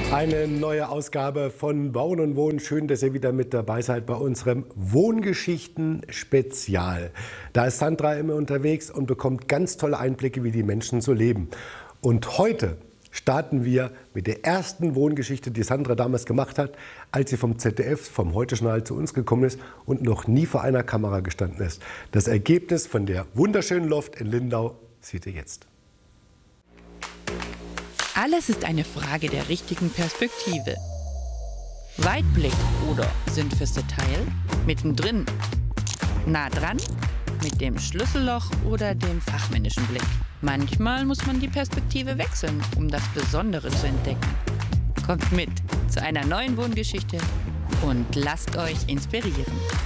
Eine neue Ausgabe von Bauen und Wohnen. Schön, dass ihr wieder mit dabei seid bei unserem Wohngeschichten-Spezial. Da ist Sandra immer unterwegs und bekommt ganz tolle Einblicke, wie die Menschen so leben. Und heute starten wir mit der ersten Wohngeschichte, die Sandra damals gemacht hat, als sie vom ZDF, vom Heute-Journal zu uns gekommen ist und noch nie vor einer Kamera gestanden ist. Das Ergebnis von der wunderschönen Loft in Lindau seht ihr jetzt. Alles ist eine Frage der richtigen Perspektive. Weitblick oder sind fürs Detail, mittendrin, nah dran, mit dem Schlüsselloch oder dem fachmännischen Blick. Manchmal muss man die Perspektive wechseln, um das Besondere zu entdecken. Kommt mit zu einer neuen Wohngeschichte und lasst euch inspirieren.